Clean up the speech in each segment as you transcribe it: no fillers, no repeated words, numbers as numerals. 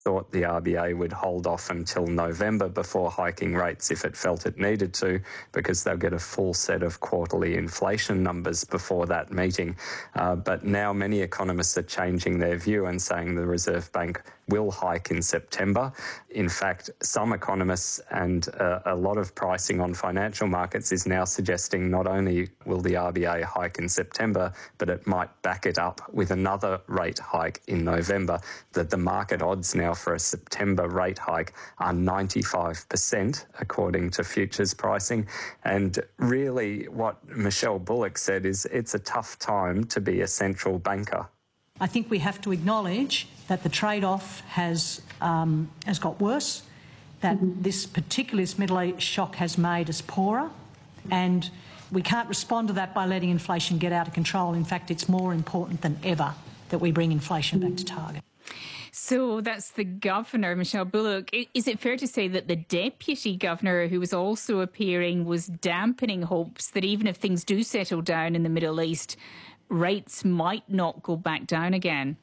thought the RBA would hold off until November before hiking rates if it felt it needed to, because they'll get a full set of quarterly inflation numbers before that meeting. But now many economists are changing their view and saying the Reserve Bank will hike in September. In fact, some economists and a lot of pricing on financial markets is now suggesting not only will the RBA hike in September, but it might back it up with another rate hike in November, that the market odds now for a September rate hike are 95%, according to futures pricing. And really what Michelle Bullock said is it's a tough time to be a central banker. I think we have to acknowledge that the trade-off has got worse, that this Middle East shock has made us poorer, and we can't respond to that by letting inflation get out of control. In fact, it's more important than ever that we bring inflation back to target. So that's the Governor, Michelle Bullock. Is it fair to say that the Deputy Governor, who was also appearing, was dampening hopes that even if things do settle down in the Middle East, rates might not go back down again?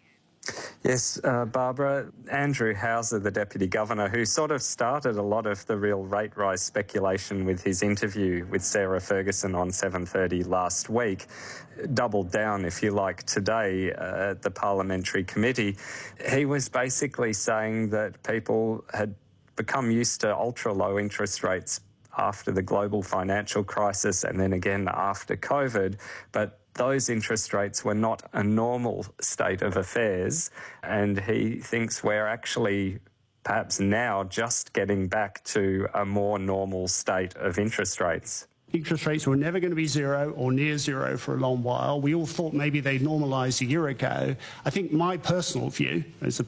Yes, Barbara. Andrew Houser, the Deputy Governor, who sort of started a lot of the real rate rise speculation with his interview with Sarah Ferguson on 7:30 last week, doubled down, if you like, today at the Parliamentary Committee. He was basically saying that people had become used to ultra-low interest rates after the global financial crisis and then again after COVID, but those interest rates were not a normal state of affairs, and he thinks we're actually perhaps now just getting back to a more normal state of interest rates. Interest rates were never going to be zero or near zero for a long while. We all thought maybe they'd normalise a year ago. I think my personal view, is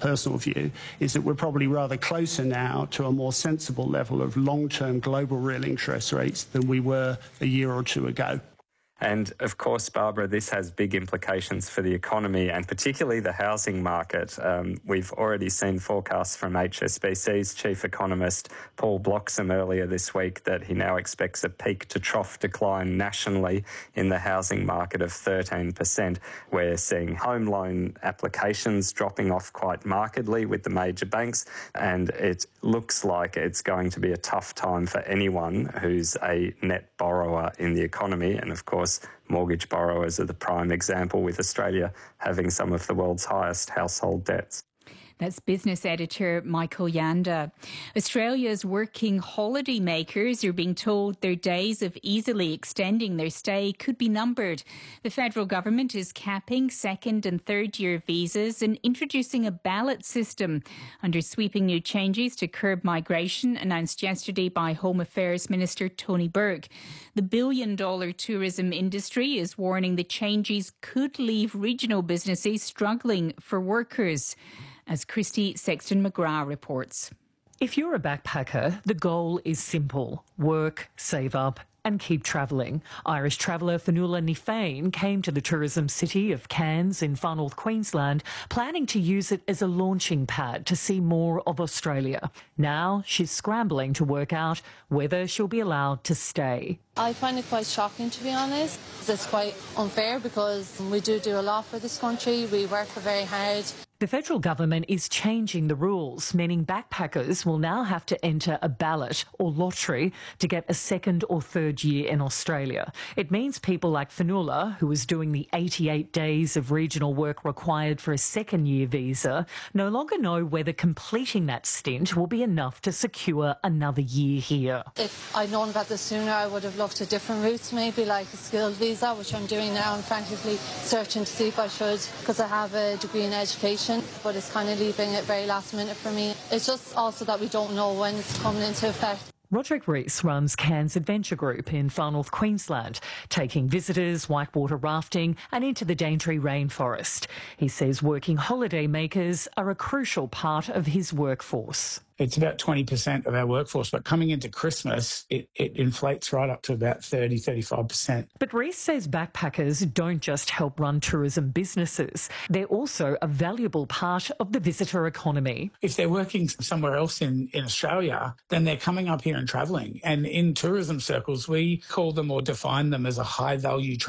that we're probably rather closer now to a more sensible level of long-term global real interest rates than we were a year or two ago. And of course, Barbara, this has big implications for the economy and particularly the housing market. We've already seen forecasts from HSBC's chief economist, Paul Bloxham, earlier this week that he now expects a peak to trough decline nationally in the housing market of 13%. We're seeing home loan applications dropping off quite markedly with the major banks, and it looks like it's going to be a tough time for anyone who's a net borrower in the economy. And of course, mortgage borrowers are the prime example, with Australia having some of the world's highest household debts. That's business editor Michael Yanda. Australia's working holiday makers are being told their days of easily extending their stay could be numbered. The federal government is capping second and third year visas and introducing a ballot system under sweeping new changes to curb migration announced yesterday by Home Affairs Minister Tony Burke. The billion-dollar tourism industry is warning the changes could leave regional businesses struggling for workers. As Christy Sexton-McGrath reports. If you're a backpacker, the goal is simple: work, save up and keep travelling. Irish traveller Fionnuala Ní Féin came to the tourism city of Cairns in Far North Queensland, planning to use it as a launching pad to see more of Australia. Now she's scrambling to work out whether she'll be allowed to stay. I find it quite shocking, to be honest. It's quite unfair because we do a lot for this country. We work very hard. The federal government is changing the rules, meaning backpackers will now have to enter a ballot or lottery to get a second or third year in Australia. It means people like Fionnuala, who is doing the 88 days of regional work required for a second year visa, no longer know whether completing that stint will be enough to secure another year here. If I'd known about this sooner, I would have looked at different routes, maybe like a skilled visa, which I'm doing now. I'm frantically searching to see if I should, because I have a degree in education. But it's kind of leaving it very last minute for me. It's just also that we don't know when it's coming into effect. Roderick Rees runs Cairns Adventure Group in Far North Queensland, taking visitors whitewater rafting and into the Daintree rainforest. He says working holiday makers are a crucial part of his workforce. It's about 20% of our workforce, but coming into Christmas, it inflates right up to about 30-35%. But Rees says backpackers don't just help run tourism businesses. They're also a valuable part of the visitor economy. If they're working somewhere else in Australia, then they're coming up here and travelling. And in tourism circles, we call them or define them as a high-value traveller.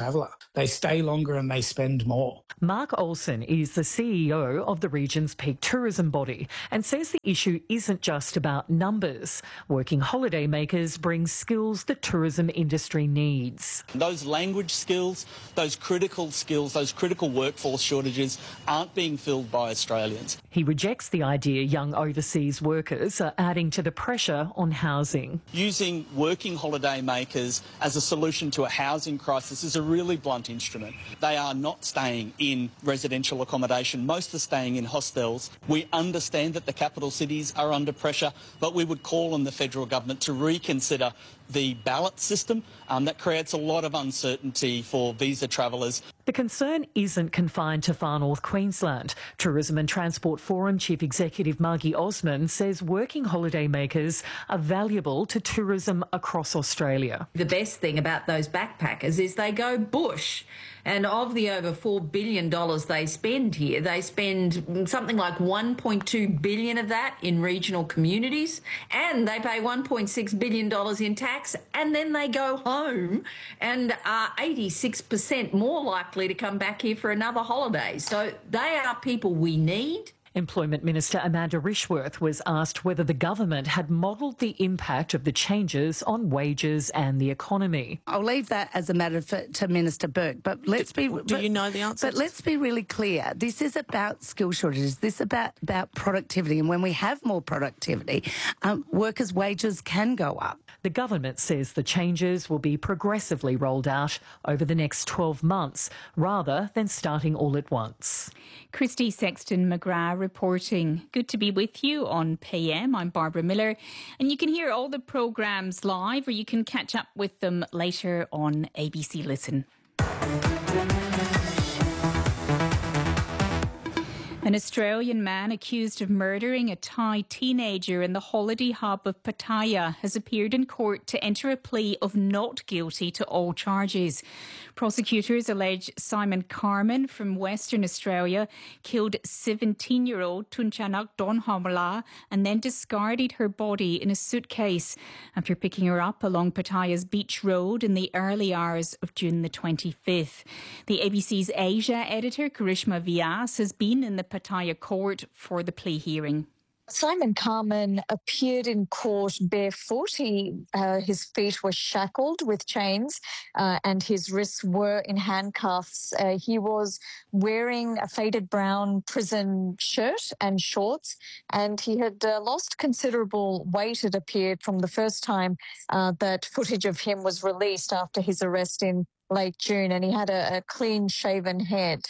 they stay longer and they spend more. Mark Olsen is the CEO of the region's peak tourism body and says the issue isn't just about numbers. Working holidaymakers bring skills the tourism industry needs. Those language skills, those critical workforce shortages aren't being filled by Australians. He rejects the idea young overseas workers are adding to the pressure on housing. Using working holidaymakers as a solution to a housing crisis is a really blunt instrument. They are not staying in residential accommodation. Most are staying in hostels. We understand that the capital cities are under pressure, but we would call on the federal government to reconsider the ballot system. That creates a lot of uncertainty for visa travellers. The concern isn't confined to far north Queensland. Tourism and Transport Forum Chief Executive Margie Osman says working holidaymakers are valuable to tourism across Australia. The best thing about those backpackers is they go bush. And of the over $4 billion they spend here, they spend something like $1.2 billion of that in regional communities, and they pay $1.6 billion in tax, and then they go home and are 86% more likely to come back here for another holiday. So they are people we need. Employment Minister Amanda Rishworth was asked whether the government had modelled the impact of the changes on wages and the economy. I'll leave that as a matter to Minister Burke, but let's be... Do you know the answer? But let's be really clear. This is about skill shortages. This is about productivity. And when we have more productivity, workers' wages can go up. The government says the changes will be progressively rolled out over the next 12 months, rather than starting all at once. Christy Sexton-McGrath reporting. Good to be with you on PM. I'm Barbara Miller, and you can hear all the programmes live, or you can catch up with them later on ABC Listen. An Australian man accused of murdering a Thai teenager in the holiday hub of Pattaya has appeared in court to enter a plea of not guilty to all charges. Prosecutors allege Simon Carman from Western Australia killed 17-year-old Tunchanak Donhamla and then discarded her body in a suitcase after picking her up along Pattaya's Beach Road in the early hours of June the 25th. The ABC's Asia editor, Karishma Vyas, has been in the Pattaya court for the plea hearing. Simon Carman appeared in court barefoot. His feet were shackled with chains and his wrists were in handcuffs. He was wearing a faded brown prison shirt and shorts, and he had lost considerable weight, it appeared, from the first time that footage of him was released after his arrest in late June, and he had a clean-shaven head.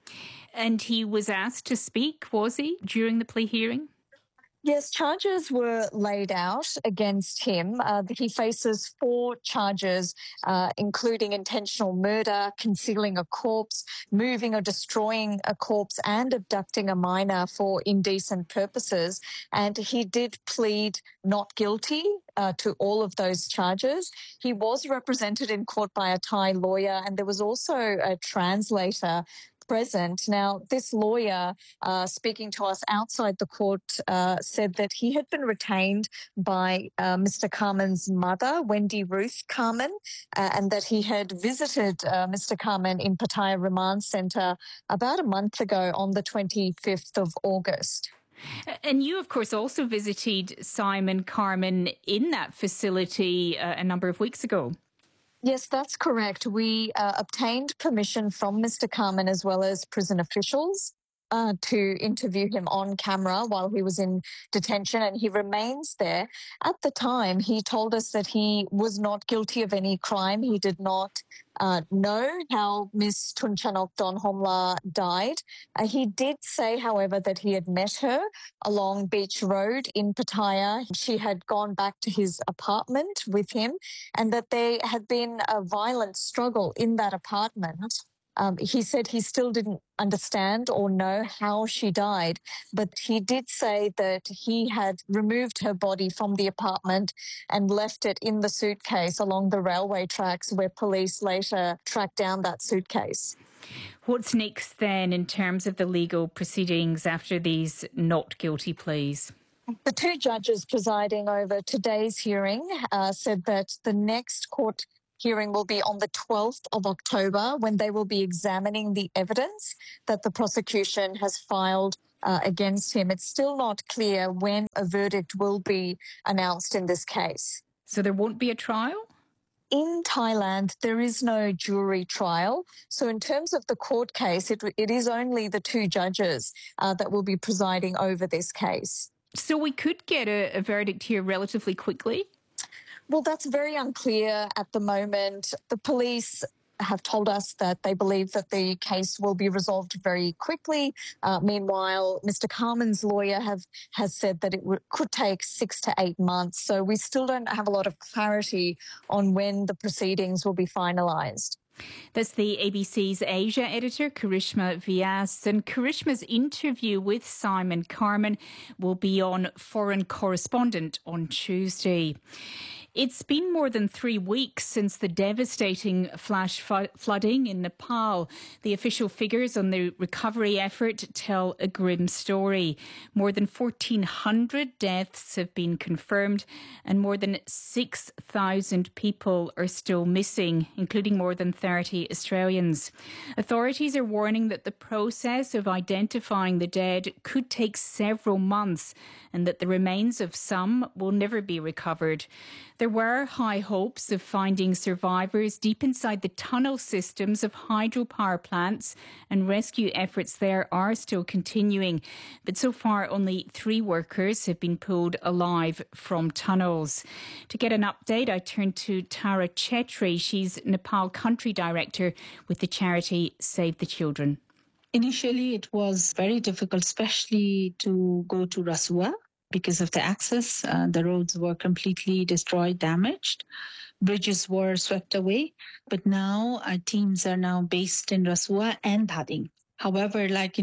And he was asked to speak, was he, during the plea hearing? Yes, charges were laid out against him. He faces 4 charges, including intentional murder, concealing a corpse, moving or destroying a corpse, and abducting a minor for indecent purposes. And he did plead not guilty to all of those charges. He was represented in court by a Thai lawyer, and there was also a translator present. Now, this lawyer, speaking to us outside the court, said that he had been retained by Mr. Carman's mother, Wendy Ruth Carman, and that he had visited Mr. Carman in Pattaya Remand Centre about a month ago on the 25th of August. And you, of course, also visited Simon Carman in that facility a number of weeks ago. Yes, that's correct. We obtained permission from Mr. Carman as well as prison officials to interview him on camera while he was in detention, and he remains there. At the time, he told us that he was not guilty of any crime. He did not know how Miss Tunchanak Donhamla died. He did say, however, that he had met her along Beach Road in Pattaya. She had gone back to his apartment with him, and that there had been a violent struggle in that apartment. He said he still didn't understand or know how she died, but he did say that he had removed her body from the apartment and left it in the suitcase along the railway tracks, where police later tracked down that suitcase. What's next then in terms of the legal proceedings after these not guilty pleas? The 2 judges presiding over today's hearing said that the next court hearing will be on the 12th of October, when they will be examining the evidence that the prosecution has filed against him. It's still not clear when a verdict will be announced in this case. So there won't be a trial? In Thailand, there is no jury trial. So in terms of the court case, it is only the two judges that will be presiding over this case. So we could get a verdict here relatively quickly? Well, that's very unclear at the moment. The police have told us that they believe that the case will be resolved very quickly. Meanwhile, Mr. Carmen's lawyer has said that it could take 6 to 8 months. So we still don't have a lot of clarity on when the proceedings will be finalised. That's the ABC's Asia editor, Karishma Vyas. And Karishma's interview with Simon Carmen will be on Foreign Correspondent on Tuesday. It's been more than 3 weeks since the devastating flash flooding in Nepal. The official figures on the recovery effort tell a grim story. More than 1,400 deaths have been confirmed and more than 6,000 people are still missing, including more than 30 Australians. Authorities are warning that the process of identifying the dead could take several months and that the remains of some will never be recovered. There were high hopes of finding survivors deep inside the tunnel systems of hydropower plants, and rescue efforts there are still continuing. But so far, only 3 workers have been pulled alive from tunnels. To get an update, I turn to Tara Chetri. She's Nepal Country Director with the charity Save the Children. Initially, it was very difficult, especially to go to Rasua because of the access. The roads were completely destroyed, damaged. Bridges were swept away. But now our teams are now based in Rasua and Dhading. However,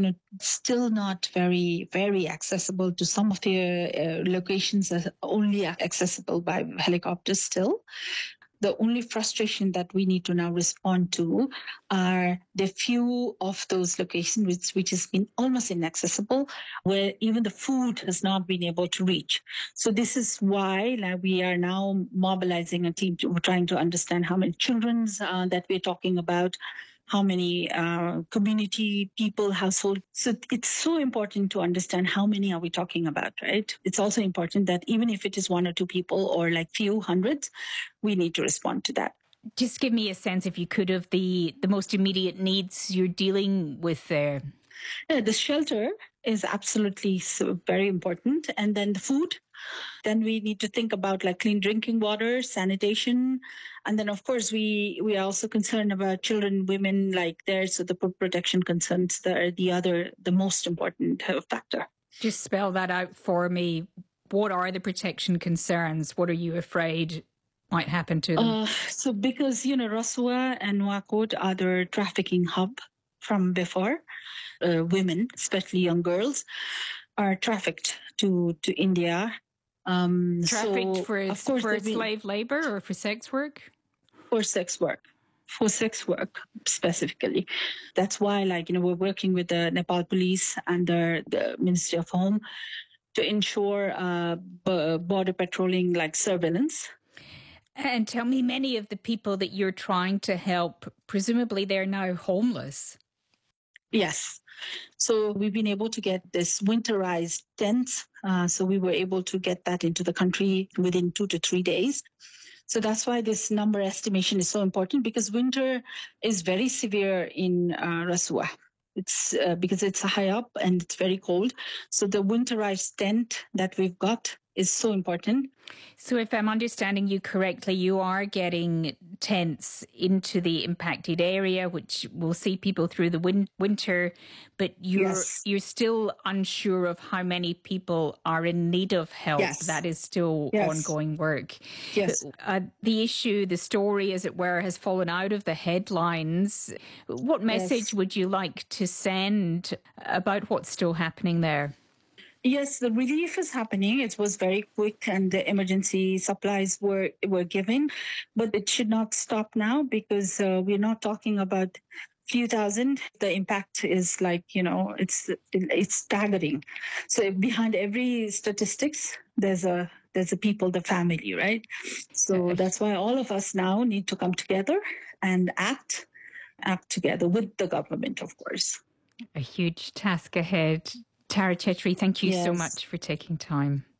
still not very, very accessible to some of the locations are only accessible by helicopters still. The only frustration that we need to now respond to are the few of those locations which has been almost inaccessible, where even the food has not been able to reach. So this is why we are now mobilizing a team trying to understand how many children that we're talking about, how many community people, household. So it's so important to understand how many are we talking about, right? It's also important that even if it is 1 or 2 people or few hundreds, we need to respond to that. Just give me a sense, if you could, of the most immediate needs you're dealing with there. Yeah, the shelter is absolutely very important. And then the food. Then we need to think about clean drinking water, sanitation. And then, of course, we are also concerned about children, women so the protection concerns are the most important factor. Just spell that out for me. What are the protection concerns? What are you afraid might happen to them? So because, Rasua and Nuwakot are the trafficking hub from before. Women, especially young girls, are trafficked to India. Trafficked for slave labor or for sex work? For sex work specifically. That's why, we're working with the Nepal police and the Ministry of Home to ensure border patrolling, surveillance. And tell me, many of the people that you're trying to help, presumably they're now homeless. Yes. So we've been able to get this winterized tents. So we were able to get that into the country within 2 to 3 days. So that's why this number estimation is so important, because winter is very severe in Rasua. It's because it's high up and it's very cold. So the winterized tent that we've got is so important. So if I'm understanding you correctly, you are getting tents into the impacted area, which will see people through the winter, but you're still unsure of how many people are in need of help. Yes. That is still ongoing work. Yes. The issue, the story, as it were, has fallen out of the headlines. What message would you like to send about what's still happening there? Yes, the relief is happening. It was very quick and the emergency supplies were given, but it should not stop now, because we're not talking about few thousand. The impact is it's staggering. So behind every statistics, there's There's the people, the family, right? So that's why all of us now need to come together and act together with the government, of course. A huge task ahead. Tara Chetri, thank you so Yes. much for taking time.